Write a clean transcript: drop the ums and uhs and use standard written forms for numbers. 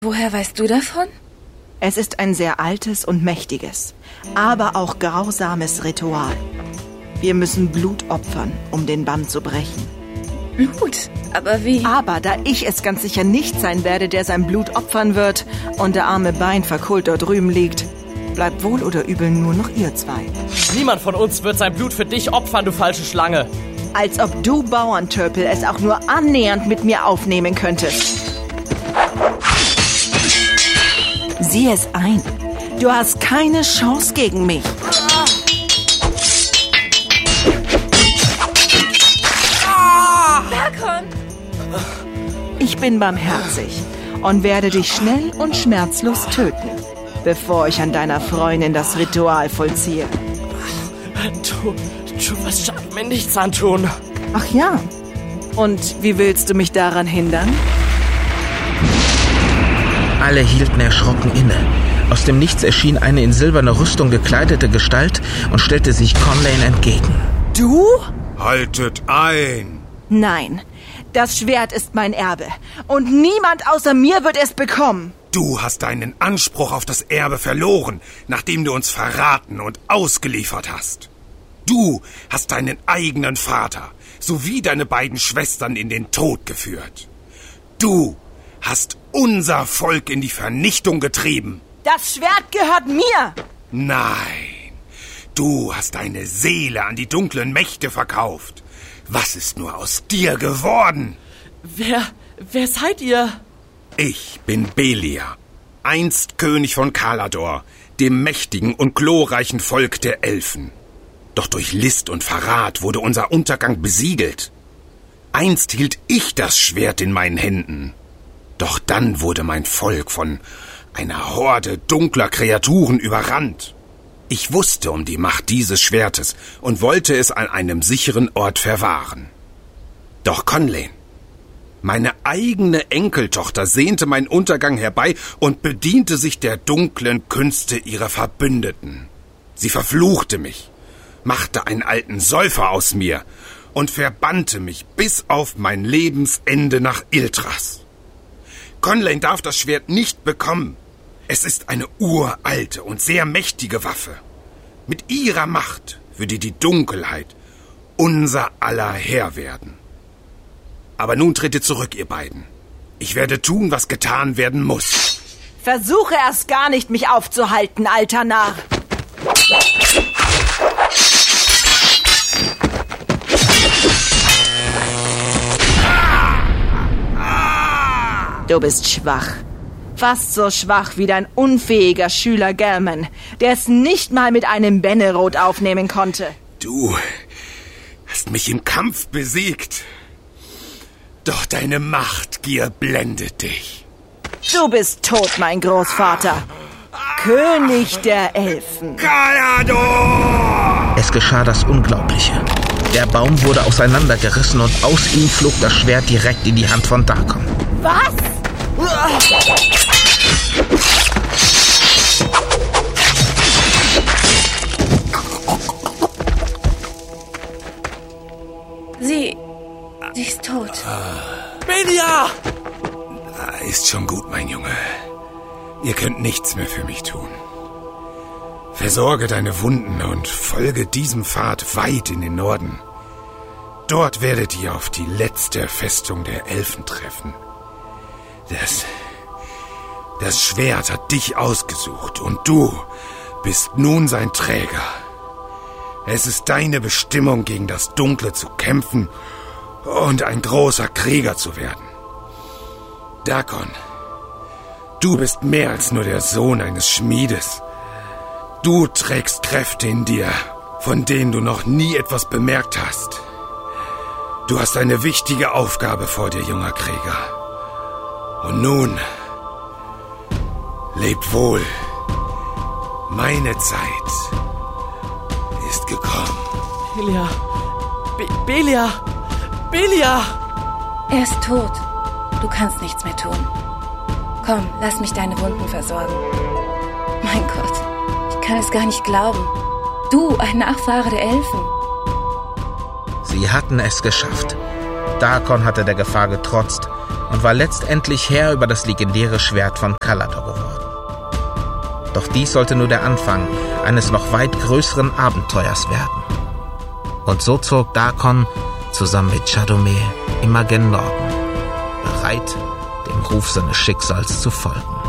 Woher weißt du davon? Es ist ein sehr altes und mächtiges, aber auch grausames Ritual. Wir müssen Blut opfern, um den Bann zu brechen. Blut? Aber wie? Aber da ich es ganz sicher nicht sein werde, der sein Blut opfern wird und der arme Bein verkohlt dort drüben liegt, bleibt wohl oder übel nur noch ihr zwei. Niemand von uns wird sein Blut für dich opfern, du falsche Schlange. Als ob du, Bauerntörpel, es auch nur annähernd mit mir aufnehmen könntest. Sieh es ein. Du hast keine Chance gegen mich. Dakon! Ich bin barmherzig und werde dich schnell und schmerzlos töten, bevor ich an deiner Freundin das Ritual vollziehe. Du wirst mir nichts antun. Ach ja. Und wie willst du mich daran hindern? Alle hielten erschrocken inne. Aus dem Nichts erschien eine in silberne Rüstung gekleidete Gestalt und stellte sich Conlane entgegen. Du? Haltet ein! Nein, das Schwert ist mein Erbe und niemand außer mir wird es bekommen. Du hast deinen Anspruch auf das Erbe verloren, nachdem du uns verraten und ausgeliefert hast. Du hast deinen eigenen Vater sowie deine beiden Schwestern in den Tod geführt. Du hast unser Volk in die Vernichtung getrieben. Das Schwert gehört mir! Nein, du hast deine Seele an die dunklen Mächte verkauft. Was ist nur aus dir geworden? Wer seid ihr? Ich bin Belia, einst König von Kalador, dem mächtigen und glorreichen Volk der Elfen. Doch durch List und Verrat wurde unser Untergang besiegelt. Einst hielt ich das Schwert in meinen Händen. Doch dann wurde mein Volk von einer Horde dunkler Kreaturen überrannt. Ich wusste um die Macht dieses Schwertes und wollte es an einem sicheren Ort verwahren. Doch Conlane, meine eigene Enkeltochter, sehnte meinen Untergang herbei und bediente sich der dunklen Künste ihrer Verbündeten. Sie verfluchte mich, machte einen alten Säufer aus mir und verbannte mich bis auf mein Lebensende nach Iltras. Conlane darf das Schwert nicht bekommen. Es ist eine uralte und sehr mächtige Waffe. Mit ihrer Macht würde die Dunkelheit unser aller Herr werden. Aber nun trete zurück, ihr beiden. Ich werde tun, was getan werden muss. Versuche erst gar nicht, mich aufzuhalten, alter Narr. Du bist schwach. Fast so schwach wie dein unfähiger Schüler Gelman, der es nicht mal mit einem Benerot aufnehmen konnte. Du hast mich im Kampf besiegt. Doch deine Machtgier blendet dich. Du bist tot, mein Großvater. König der Elfen. Kalador! Es geschah das Unglaubliche. Der Baum wurde auseinandergerissen und aus ihm flog das Schwert direkt in die Hand von Dakon. Was? Sie ist tot. Belia! Ist schon gut, mein Junge. Ihr könnt nichts mehr für mich tun. Versorge deine Wunden und folge diesem Pfad weit in den Norden. Dort werdet ihr auf die letzte Festung der Elfen treffen. Das Schwert hat dich ausgesucht und du bist nun sein Träger. Es ist deine Bestimmung, gegen das Dunkle zu kämpfen und ein großer Krieger zu werden. Dakon, du bist mehr als nur der Sohn eines Schmiedes. Du trägst Kräfte in dir, von denen du noch nie etwas bemerkt hast. Du hast eine wichtige Aufgabe vor dir, junger Krieger. Und nun, lebt wohl. Meine Zeit ist gekommen. Belia! Belia! Belia! Er ist tot. Du kannst nichts mehr tun. Komm, lass mich deine Wunden versorgen. Mein Gott, ich kann es gar nicht glauben. Du, ein Nachfahre der Elfen. Sie hatten es geschafft. Dakon hatte der Gefahr getrotzt und war letztendlich Herr über das legendäre Schwert von Kalador geworden. Doch dies sollte nur der Anfang eines noch weit größeren Abenteuers werden. Und so zog Dakon zusammen mit Chadome immer gen Norden, bereit, dem Ruf seines Schicksals zu folgen.